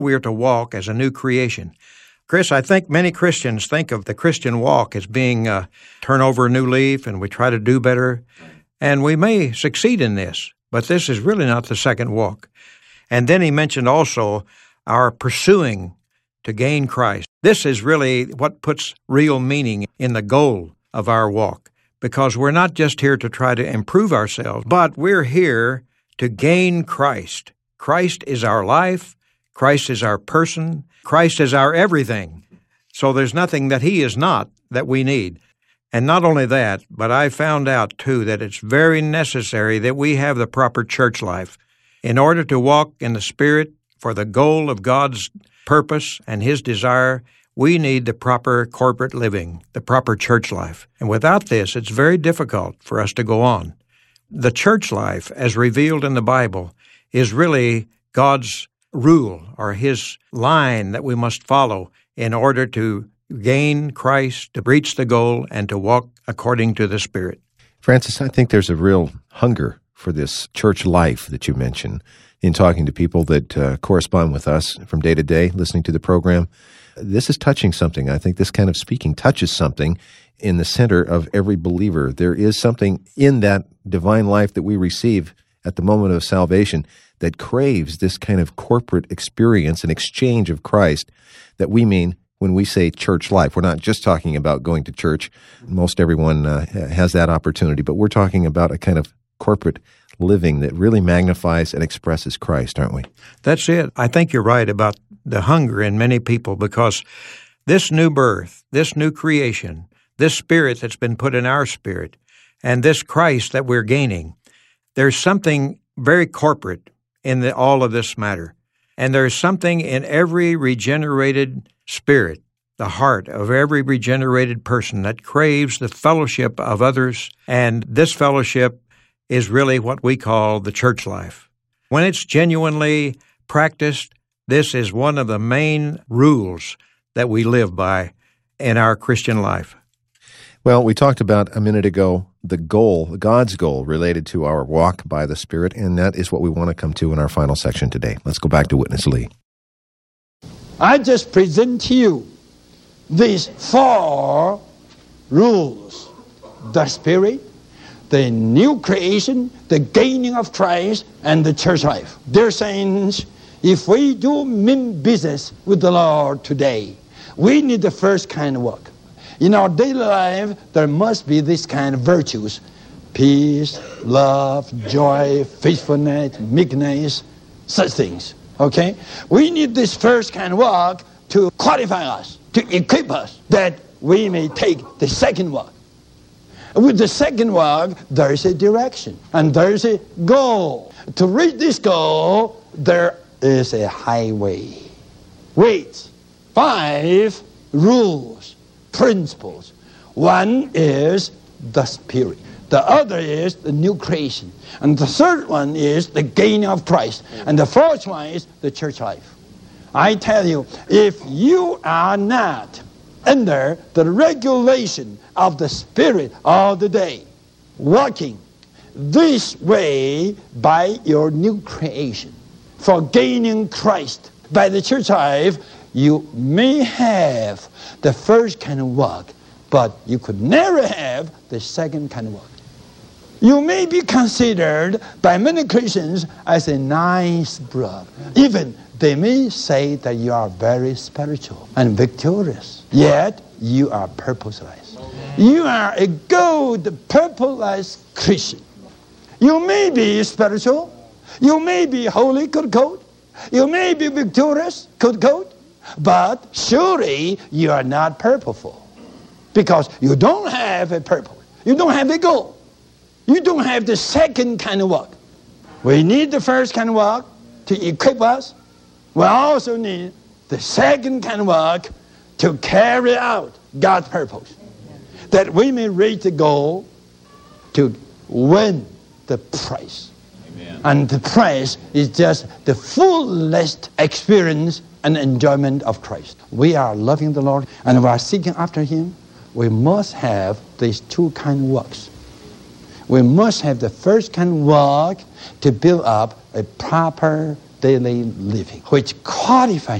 we are to walk as a new creation. Chris, I think many Christians think of the Christian walk as being turn over a new leaf and we try to do better. And we may succeed in this, but this is really not the second walk. And then he mentioned also our pursuing to gain Christ. This is really what puts real meaning in the goal of our walk, because we're not just here to try to improve ourselves, but we're here to gain Christ. Christ is our life. Christ is our person. Christ is our everything. So there's nothing that He is not that we need. And not only that, but I found out, too, that it's very necessary that we have the proper church life. In order to walk in the Spirit for the goal of God's purpose and His desire, we need the proper corporate living, the proper church life. And without this, it's very difficult for us to go on. The church life, as revealed in the Bible, is really God's rule or His line that we must follow in order to gain Christ, to reach the goal, and to walk according to the Spirit. Francis, I think there's a real hunger for this church life that you mentioned in talking to people that correspond with us from day to day, listening to the program. This is touching something. I think this kind of speaking touches something in the center of every believer. There is something in that divine life that we receive at the moment of salvation that craves this kind of corporate experience and exchange of Christ that we mean when we say church life. We're not just talking about going to church. Most everyone has that opportunity, but we're talking about a kind of corporate living that really magnifies and expresses Christ, aren't we? That's it. I think you're right about the hunger in many people, because this new birth, this new creation, this Spirit that's been put in our spirit, and this Christ that we're gaining, there's something very corporate in all of this matter. And there's something in every regenerated spirit, the heart of every regenerated person, that craves the fellowship of others, and this fellowship is really what we call the church life. When it's genuinely practiced, this is one of the main rules that we live by in our Christian life. Well, we talked about a minute ago the goal, God's goal related to our walk by the Spirit, and that is what we want to come to in our final section today. Let's go back to Witness Lee. I just present to you these 4 rules: the Spirit, the new creation, the gaining of Christ, and the church life. Dear saints, if we do mean business with the Lord today, we need the first kind of work. In our daily life, there must be this kind of virtues: peace, love, joy, faithfulness, meekness, such things. Okay? We need this first kind of work to qualify us, to equip us, that we may take the second work. With the second work, there is a direction, and there is a goal. To reach this goal, there is a highway. Wait, 5 rules, principles. One is the Spirit. The other is the new creation. And the third one is the gaining of Christ. And the fourth one is the church life. I tell you, if you are not under the regulation of the Spirit all the day, walking this way by your new creation, for gaining Christ by the church life, you may have the first kind of work, but you could never have the second kind of work. You may be considered by many Christians as a nice brother. Even they may say that you are very spiritual and victorious, yet you are purposeless. You are a good, purposeless Christian. You may be spiritual, you may be holy, good code, you may be victorious, good code, but surely you are not purposeful, because you don't have a purpose, you don't have a goal, you don't have the second kind of work. We need the first kind of work to equip us. We also need the second kind of work to carry out God's purpose, that we may reach the goal to win the prize. Amen. And the prize is just the fullest experience and enjoyment of Christ. We are loving the Lord and we are seeking after Him. We must have these 2 kind of works. We must have the first kind of work to build up a proper daily living, which qualifies